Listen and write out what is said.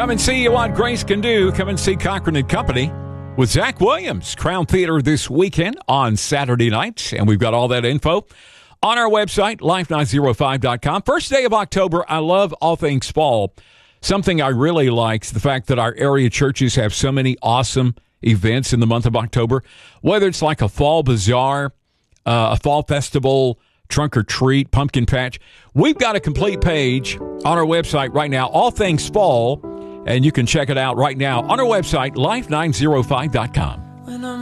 Come and see what grace can do. Come and see Cochran and Company with Zach Williams, Crown Theater this weekend on Saturday night. And we've got all that info on our website, life905.com. First day of October. I love all things fall. Something I really like is the fact that our area churches have so many awesome events in the month of October, whether it's like a fall bazaar, a fall festival, trunk or treat, pumpkin patch. We've got a complete page on our website right now, all things fall, and you can check it out right now on our website, life905.com.